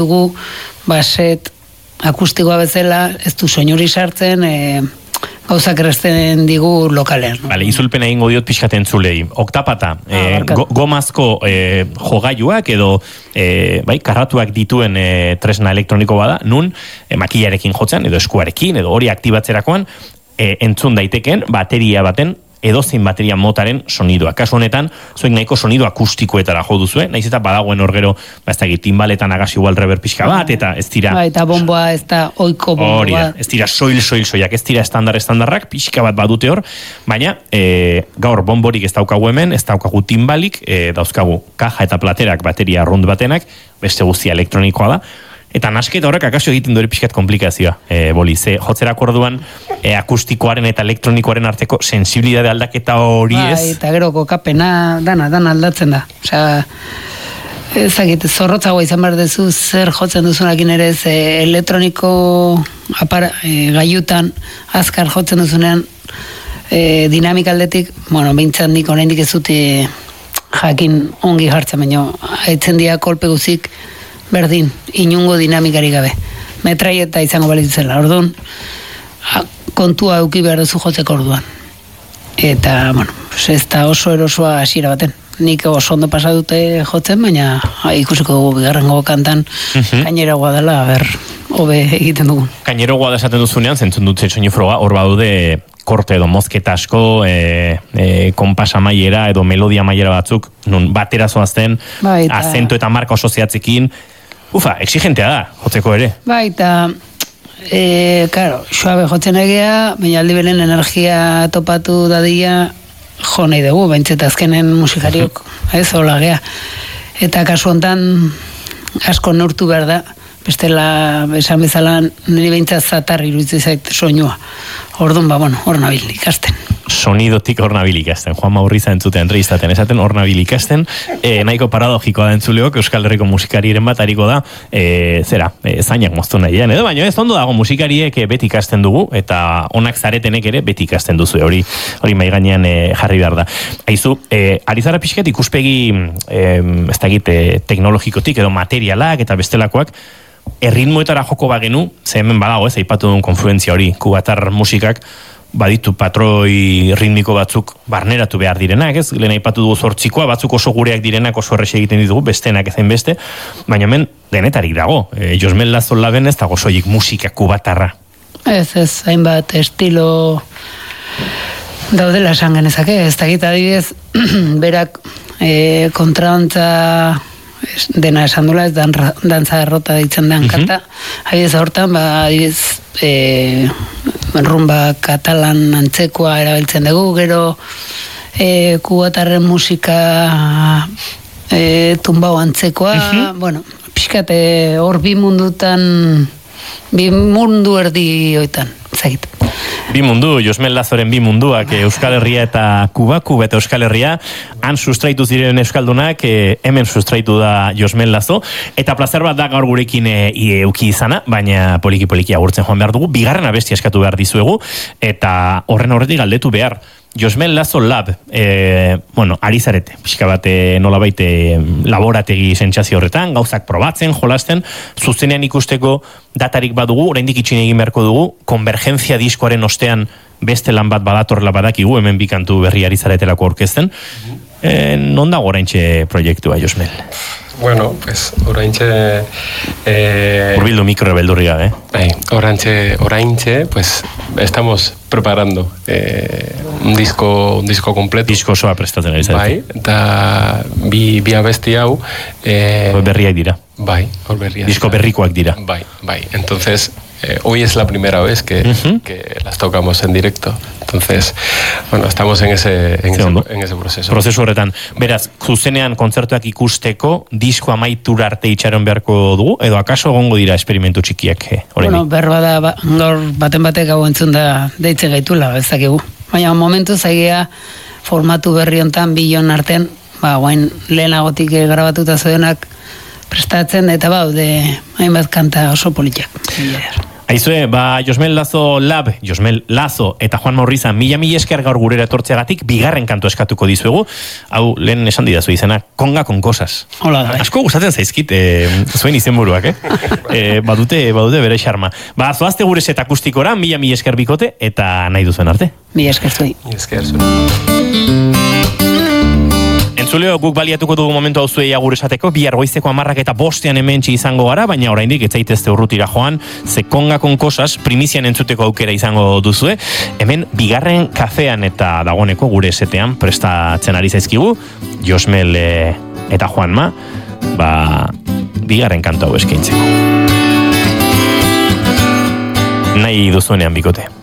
dugu baset akustikoa bezala, ez du soinuri sartzen, gauzak erresten digu lokalean. Bale, izulpen egingo diot pixkaten zulei. Oktapata, gomazko jogailuak edo karratuak dituen tresna elektroniko bada, nun makilarekin jotzen, edo eskuarekin, edo hori aktibatzerakoan, entzun daiteken bateria baten edozein bateria motaren sonidua. Kasu honetan, zuek nahiko sonido akustikoetara jo duzue, naiz eta badagoen horgero, ez da timbaletan agasi igual reverb pixka bat, eta ez dira... eta bomboa ez da oiko bomboa. Ez dira soil-soilak, ez dira estandarrak, pixka bat badute hor, baina gaur bomborik ez daukagu hemen, ez daukagu timbalik, dauzkagu kaja eta platerak bateria rund batenak, beste guztia elektronikoa da, eta nasketa horrek akasio egiten dure pixkat komplikazioa, boli, jotzerako orduan akustikoaren eta elektronikoaren arteko sensibilidade aldaketa hori ez? Eta gero kokapena dana aldatzen da. Osea, ezagite, zorrotzagoa izan behar dezu zer jotzen duzunakin ere ez elektroniko gaiutan azkar jotzen duzunean dinamika aldetik, behintzat nik oraindik ez dute jakin ongi jartzen, baina haitzen dira kolpe guzik berdin, inungo dinamikari gabe. Metraieta izango balitzela, orduan, kontua euki behar duzu jotzeko orduan. Eta, ez da oso erosoa hasiera baten. Nik oso ondo pasa dute jotzen, baina ikusiko dugu bigarrengo kantan gaineragoa dela, hobe egiten dugun. Gainerogoa da esaten duzunean, zentzun dut soinu froga, hor badude korte edo mozketa asko, konpasa maiera edo melodia maiera batzuk, nun batera zoazten, azento eta marka oso zehatzekin, exigentea da, jotzeko ere. Eta, suabe jotzen egea, baina aldi beren energia topatu dadia jo nahi dugu, baintzeta azkenen musikariok, hola gea. Eta kasu hontan asko neurtu behar da, bestela, esan bezala, niri behintzat zatar iruditzen zait soinua. Orduan, hor nabil ikasten. Sonidotik hor nabil ikasten. Juan Maurriza entzuten entrevistaten esaten hor nabil ikasten. Nahiko paradogikoa da entzuleok, Euskal Herriko musikariren bat hariko da, zainak moztu nahian. Edo baino ez ondo dago musikariek beti ikasten dugu, eta onak zaretenek ere beti ikasten duzu. Hori maiganean jarri behar da. Aizu, arizara pixket ikuspegi, ez dakit, teknologikotik edo materialak eta bestelakoak, erritmoetara joko bagenu, ze hemen badago ez, aipatu duen konfluentzia hori, kubatar musikak baditu patroi ritmiko batzuk barneratu behar direnak, ez? Lehen aipatu dugu zortzikoa, batzuk oso gureak direnak oso errexe egiten ditugu, bestenak ezen beste, baina hemen denetarik dago. Josmel Lazo Laben ez dago soilik musika kubatarra. Ez, hainbat estilo daudela esan genezake, ez dakit adibidez, berak kontrabantza dena esan dula, ez dantza errota ditzen den kanta. Adibidez hortan, rumba katalan antzekoa erabiltzen dugu, gero kubatarren musika tumbao antzekoa, pixkat hor bi mundu erdi oitan, zait. Bi mundu, Josmel Lazoren bi munduak, Euskal Herria eta Kuba eta Euskal Herria, han sustraitu ziren euskaldunak, hemen sustraitu da Josmel Lazo, eta plazer bat da gaur gurekin euki izana, baina poliki agurtzen joan behar dugu, bigarren abestia eskatu behar dizuegu, eta horren horretik galdetu behar. Josmel Lazo Lab, ari zarete, pixka bat nolabait laborategi sentsazio horretan, gauzak probatzen, jolasten, zuzenean ikusteko datarik badugu, oraindik itxin egin beharko dugu, konvergentzia diskoaren ostean beste lan bat badatorrela badakigu, hemen bikantu berri ari zaretelako orkesten. Non dago oraintxe proiektua, Josmel? Bueno, pues oraintxe... Urbildu mikro beldurri gabe. Oraintxe, pues estamos preparando un disco completo. Disko osoa prestatzen ari zarete. Eta bi abesti hau... berriak dira. Hor berriak. Disko berrikoak dira. Entonces... hoy es la primera vez que las tocamos en directo. Entonces, estamos en ese proceso. Prozesu horretan. Beraz, zuzenean kontzertuak ikusteko, disko amaitura arte itxaron beharko dugu, edo akaso egongo dira esperimentu txikiak? Berba da, gaur baten batek hau entzun da deitzen gaitula, ez dakigu. Baina momentu zaigea formatu berri hontan bilon artean, guain lehenagotik grabatuta zodenak prestatzen, eta baude hainbat kanta oso politak. Aizue, Josmel Lazo eta Juan Maurriza mila esker gaur gurera etortzeagatik bigarren kantu eskatuko dizuegu. Hau, lehen esan didazu izena, Conga con cosas. Hola da. Asko gustatzen zaizkit, zuen izenburuak, badute bere xarma. Zoazte gure set akustikora, mila esker bikote, eta nahi duzuen arte. Mila esker zuei. Mila esker zuei. Entzuleo, guk baliatuko dugu momentu hau zuei agur esateko, bihar goizeko 10:05 hementsi izango gara, baina oraindik ez zaitezte urrutira joan, ze Conga con cosas primizian entzuteko aukera izango duzue. Hemen bigarren kafean eta dagoeneko gure setean prestatzen ari zaizkigu, Josmel eta Juanma, bigarren kantu hau eskaintzeko. Nahi duzuenean bikote.